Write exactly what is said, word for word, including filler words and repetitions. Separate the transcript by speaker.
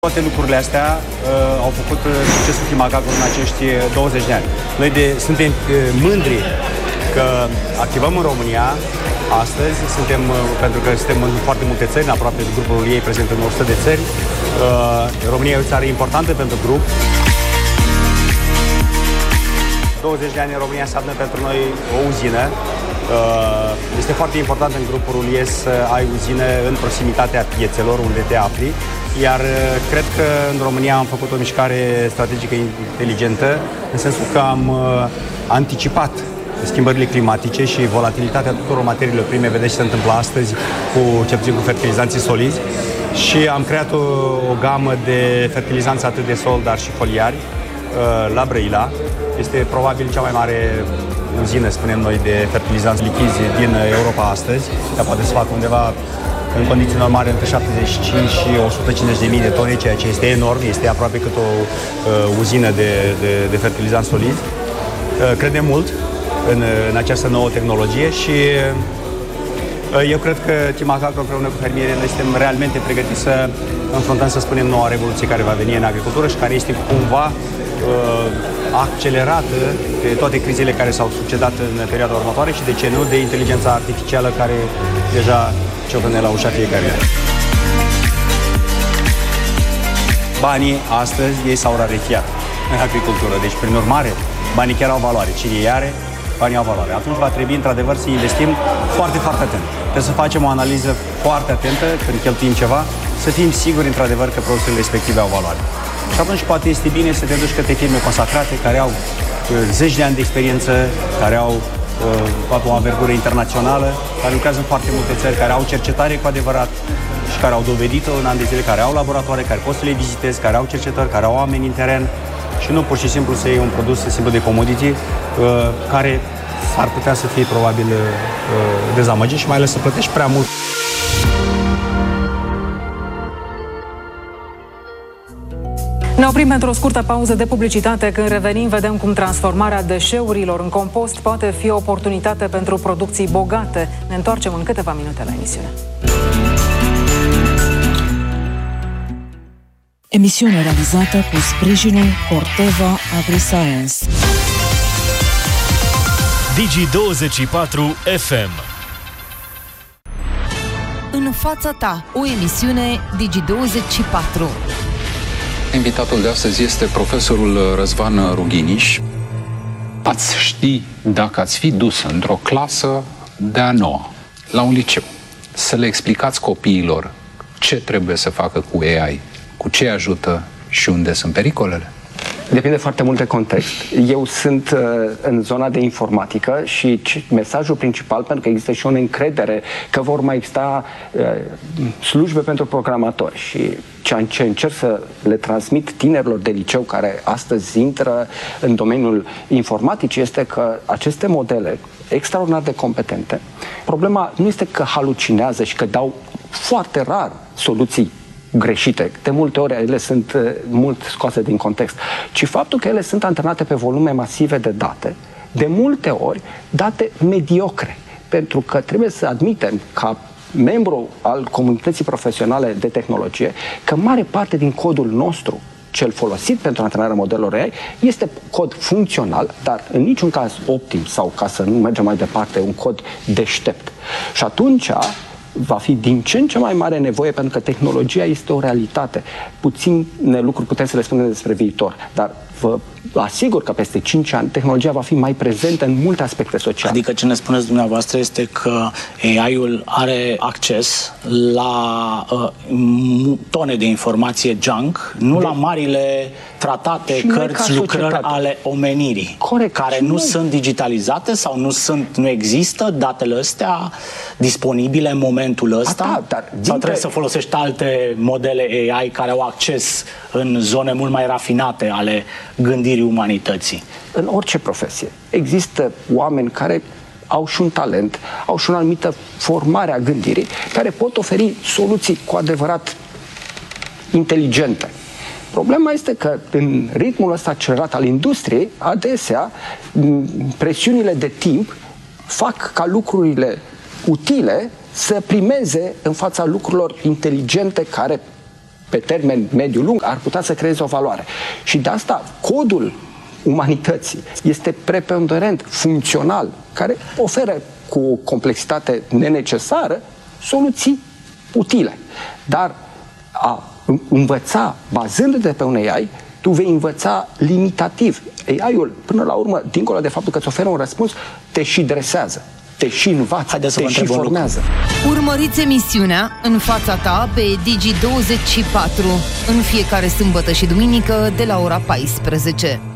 Speaker 1: Toate lucrurile astea uh, au făcut succesul Team Agagro în acești douăzeci de ani. Noi de, suntem uh, mândri că activăm în România astăzi, suntem, uh, pentru că suntem în foarte multe țări, în aproape grupul ei prezent în o sută de țări. Uh, România e o țară importantă pentru grup. douăzeci de ani în România înseamnă pentru noi o uzină. Este foarte important în grupul Rulies să ai uzină în proximitatea piețelor unde te afli, iar cred că în România am făcut o mișcare strategică inteligentă, în sensul că am anticipat schimbările climatice și volatilitatea tuturor materiilor prime. Vedeți ce se întâmplă astăzi cu, cel puțin cu fertilizanții solizi, și am creat o, o gamă de fertilizanți atât de sol, dar și foliari la Brăila. Este probabil cea mai mare uzină, spunem noi, de fertilizanți lichizi din Europa astăzi. Ea poate să facă undeva, în condiții normale, între șaptezeci și cinci și o sută cincizeci de mii de tone, ceea ce este enorm. Este aproape cât o uh, uzină de, de, de fertilizanți solizi. Uh, credem mult în, în această nouă tehnologie și uh, eu cred că Team Agagro împreună cu fermierii noi suntem realmente pregătiți să înfruntăm, să spunem, noua revoluție care va veni în agricultură și care este cumva uh, accelerată de toate crizele care s-au succedat în perioada următoare și, de ce nu, de inteligența artificială care deja ciocăne la ușa fiecare. Banii astăzi ei s-au rarefiat în agricultură, deci prin urmare banii chiar au valoare. Cine îi are, banii au valoare. Atunci va trebui într-adevăr să investim foarte, foarte atent. Trebuie să facem o analiză foarte atentă când cheltuim ceva, să fim siguri într-adevăr că produsele respective au valoare. Și atunci poate este bine să te duci către firme consacrate, care au uh, zeci de ani de experiență, care au uh, poate o anvergură internațională, care lucrează în foarte multe țări, care au cercetare cu adevărat și care au dovedit-o în ani de zile, care au laboratoare, care poți să le vizitezi, care au cercetări, care au oameni în teren și nu pur și simplu să iei un produs simplu de commodity uh, care s-ar putea să fie probabil uh, dezamăgit și mai ales să plătești prea mult.
Speaker 2: Ne oprim pentru o scurtă pauză de publicitate. Când revenim, vedem cum transformarea deșeurilor în compost poate fi o oportunitate pentru producții bogate. Ne întoarcem în câteva minute la emisiune.
Speaker 3: Emisiune realizată cu sprijinul Corteva AgriScience.
Speaker 4: Digi douăzeci și patru F M.
Speaker 3: În fața ta, o emisiune Digi douăzeci și patru.
Speaker 5: Invitatul de astăzi este profesorul Răzvan Rughiniș. Ați ști dacă ați fi dus într-o clasă de-a noua, la un liceu, să le explicați copiilor ce trebuie să facă cu A I, cu ce ajută și unde sunt pericolele?
Speaker 6: Depinde foarte mult de context. Eu sunt uh, în zona de informatică și mesajul principal, pentru că există și o încredere că vor mai exista uh, slujbe pentru programatori și ce încerc să le transmit tinerilor de liceu care astăzi intră în domeniul informaticii este că aceste modele extraordinar de competente, problema nu este că halucinează și că dau foarte rar soluții greșite, de multe ori ele sunt uh, mult scoase din context, ci faptul că ele sunt antrenate pe volume masive de date, de multe ori date mediocre, pentru că trebuie să admitem ca membru al comunității profesionale de tehnologie că mare parte din codul nostru, cel folosit pentru antrenarea modelelor A I, este cod funcțional, dar în niciun caz optim sau, ca să nu mergem mai departe, un cod deștept. Și atunci va fi din ce în ce mai mare nevoie, pentru că tehnologia este o realitate. Puține lucruri putem să le spunem despre viitor, dar vă asigur că peste cinci ani tehnologia va fi mai prezentă în multe aspecte sociale.
Speaker 7: Adică ce ne spuneți dumneavoastră este că A I-ul are acces la uh, tone de informație junk, nu de... la marile tratate, și cărți, lucrări ale omenirii.
Speaker 6: Corect.
Speaker 7: Care nu noi. sunt digitalizate sau nu sunt, nu există datele astea disponibile în momentul ăsta?
Speaker 6: A, da, dar
Speaker 7: sau
Speaker 6: dintre...
Speaker 7: trebuie să folosești alte modele A I care au acces în zone mult mai rafinate ale gândirii umanității?
Speaker 6: În orice profesie există oameni care au și un talent, au și o anumită formare a gândirii, care pot oferi soluții cu adevărat inteligente. Problema este că în ritmul ăsta accelerat al industriei, adesea presiunile de timp fac ca lucrurile utile să primeze în fața lucrurilor inteligente care pe termen mediu-lung, ar putea să creeze o valoare. Și de asta codul umanității este preponderent, funcțional, care oferă cu o complexitate nenecesară soluții utile. Dar a învăța, bazându-te pe un A I, tu vei învăța limitativ. A I-ul, până la urmă, dincolo de faptul că îți oferă un răspuns, te și dresează, te și învață, te și formează.
Speaker 3: Urmăriți emisiunea În fața ta pe Digi douăzeci și patru în fiecare sâmbătă și duminică de la ora paisprezece.